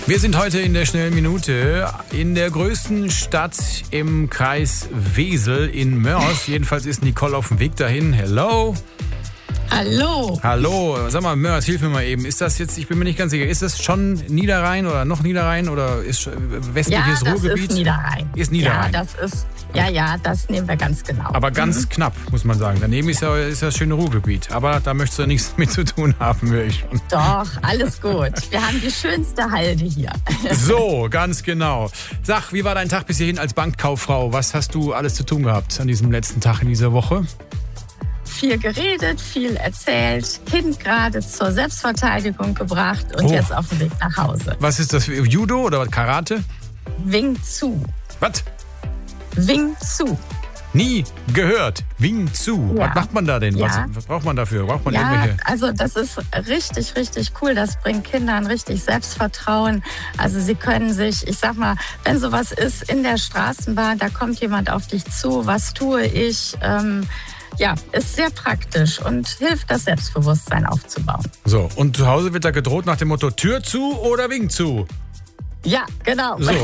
Wir sind heute in der schnellen Minute in der größten Stadt im Kreis Wesel in Mörs. Jedenfalls ist Nicole auf dem Weg dahin. Hello. Hallo. Hallo. Sag mal, Mörs, hilf mir mal eben. Ist das jetzt, ich bin mir nicht ganz sicher, ist das schon Niederrhein oder noch Niederrhein oder ist westliches Ruhrgebiet? Ja, das ist Niederrhein. Ist Niederrhein. Ja, das nehmen wir ganz genau. Aber ganz knapp, muss man sagen. Daneben ist ja das schöne Ruhrgebiet. Aber da möchtest du nichts mit zu tun haben, höre ich schon. Doch, alles gut. Wir haben die schönste Halde hier. So, ganz genau. Sag, wie war dein Tag bis hierhin als Bankkauffrau? Was hast du alles zu tun gehabt an diesem letzten Tag in dieser Woche? Viel geredet, viel erzählt, Kind gerade zur Selbstverteidigung gebracht und jetzt auf dem Weg nach Hause. Was ist das? Judo oder was? Karate? Wing Tsu. Was? Wing Tsu. Nie gehört. Wing Tsu. Ja. Was macht man da denn? Ja. Was braucht man dafür? Braucht man Ja, irgendwelche? also das ist richtig, richtig cool. Das bringt Kindern richtig Selbstvertrauen. Also sie können sich, ich sag mal, wenn sowas ist in der Straßenbahn, da kommt jemand auf dich zu, was tue ich? Ist sehr praktisch und hilft, das Selbstbewusstsein aufzubauen. So, und zu Hause wird da gedroht nach dem Motto Tür zu oder Wing zu? Ja, genau. So.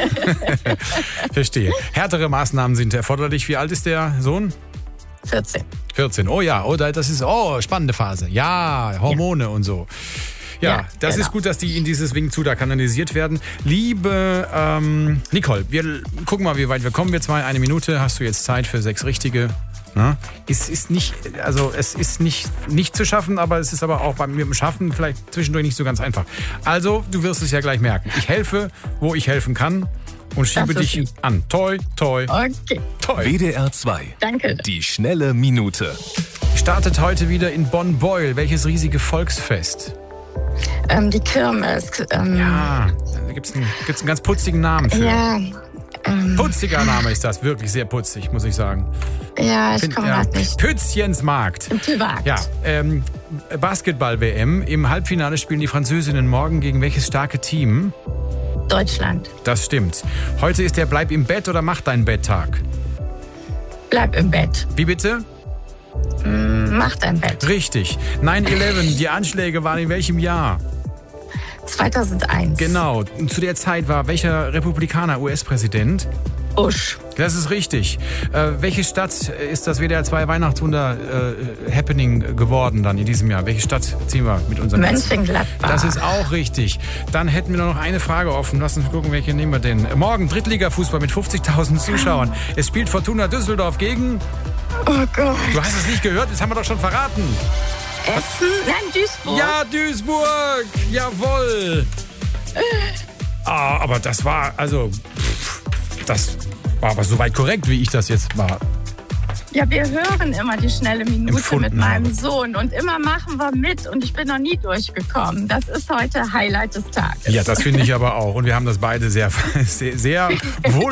Verstehe. Härtere Maßnahmen sind erforderlich. Wie alt ist der Sohn? 14. 14. Oh ja, das ist spannende Phase. Ja, Hormone und so. Ja, das ist gut, dass die in dieses Wing zu da kanalisiert werden. Liebe Nicole, wir gucken mal, wie weit wir kommen. Wir 1 Minute. Hast du jetzt Zeit für 6 richtige? Na? Es ist nicht zu schaffen, aber es ist aber auch mit dem Schaffen vielleicht zwischendurch nicht so ganz einfach. Also, du wirst es ja gleich merken. Ich helfe, wo ich helfen kann und schiebe dich an. Toi, toi, Okay. toi. WDR 2. Danke. Die schnelle Minute. Startet heute wieder in Bonn-Beuel. Welches riesige Volksfest? Die Kirmes. Ja, da gibt's einen ganz putzigen Namen für. Ja. Putziger Name ist das, wirklich sehr putzig, muss ich sagen. Ja, ich komme gerade nicht. Pützchensmarkt. Privat. Ja, Basketball-WM. Im Halbfinale spielen die Französinnen morgen gegen welches starke Team? Deutschland. Das stimmt. Heute ist der Bleib im Bett oder Mach dein Bett-Tag. Bleib im Bett. Wie bitte? Mach dein Bett. Richtig. 9/11, die Anschläge waren in welchem Jahr? 2001. Genau. Zu der Zeit war welcher Republikaner US-Präsident? Bush. Das ist richtig. Welche Stadt ist das WDR 2 Weihnachtswunder Happening geworden dann in diesem Jahr? Welche Stadt ziehen wir mit unserem Mönchengladbach. Das ist auch richtig. Dann hätten wir nur noch eine Frage offen. Lass uns gucken, welche nehmen wir denn. Morgen Drittliga-Fußball mit 50.000 Zuschauern. Es spielt Fortuna Düsseldorf gegen... Oh Gott. Du hast es nicht gehört, das haben wir doch schon verraten. Essen? Nein, Duisburg. Ja, Duisburg. Jawohl. Aber das war, das war aber soweit korrekt, wie ich das jetzt war. Ja, wir hören immer die schnelle Minute Empfunden mit meinem habe. Sohn und immer machen wir mit und ich bin noch nie durchgekommen. Das ist heute Highlight des Tages. Ja, das finde ich aber auch. Und wir haben das beide sehr, sehr, sehr wohl